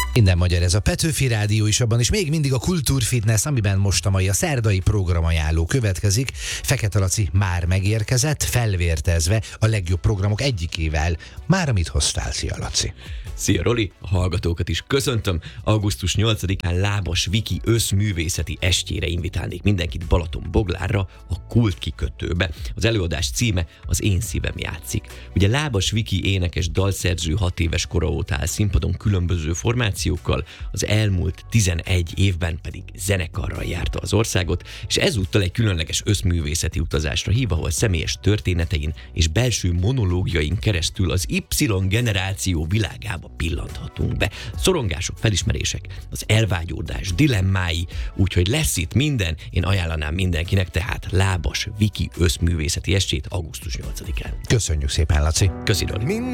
Minden magyar, ez a Petőfi Rádió is abban, és még mindig a Kultúrfitness, amiben most a mai a szerdai programajánló következik. Fekete Laci már megérkezett, felvértezve a legjobb programok egyikével. Már mit hoztál, szia Laci? Szia Roli, a hallgatókat is köszöntöm. Augusztus 8-án Lábas Viki összművészeti estjére invitálnék mindenkit Balatonboglárra, a Kult kikötőbe. Az előadás címe Az én szívem játszik. Ugye Lábas Viki énekes, dalszerző 6 éves kora óta áll színpadon különböző formációkkal, az elmúlt 11 évben pedig zenekarral járta az országot, és ezúttal egy különleges összművészeti utazásra hív, ahol személyes történetein és belső monológiain keresztül az Y generáció világába pillanthatunk be. Szorongások, felismerések, az elvágyódás dilemmái, úgyhogy lesz itt minden. Én ajánlanám mindenkinek tehát Lábas Viki összművészeti estjét augusztus 8-án. Köszönjük szépen, Laci! Köszi, Roli!